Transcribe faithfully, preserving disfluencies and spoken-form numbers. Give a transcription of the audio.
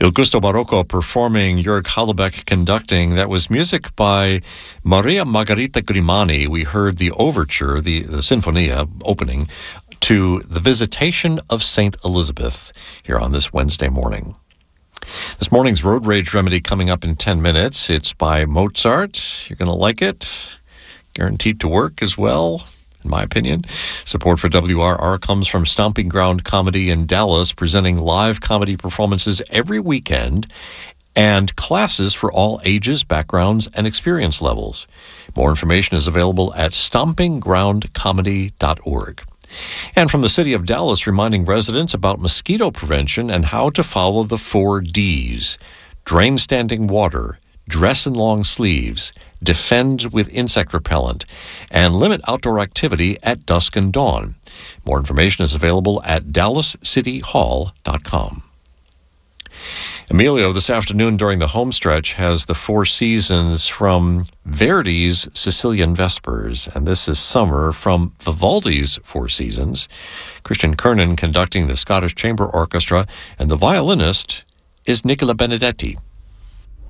Il Gusto Barocco performing, Jörg Hallebeck conducting. That was music by Maria Margherita Grimani. We heard the overture, the, the Sinfonia opening, to The Visitation of Saint Elizabeth here on this Wednesday morning. This morning's Road Rage Remedy coming up in ten minutes. It's by Mozart. You're going to like it. Guaranteed to work as well, in my opinion. Support for W R R comes from Stomping Ground Comedy in Dallas, presenting live comedy performances every weekend and classes for all ages, backgrounds, and experience levels. More information is available at stomping ground comedy dot org. And from the city of Dallas, reminding residents about mosquito prevention and how to follow the four Ds: drain standing water, dress in long sleeves, defend with insect repellent, and limit outdoor activity at dusk and dawn. More information is available at dallas city hall dot com. Emilio, this afternoon during the home stretch, has the Four Seasons from Verdi's Sicilian Vespers, and this is Summer from Vivaldi's Four Seasons. Christian Kernan conducting the Scottish Chamber Orchestra, and the violinist is Nicola Benedetti.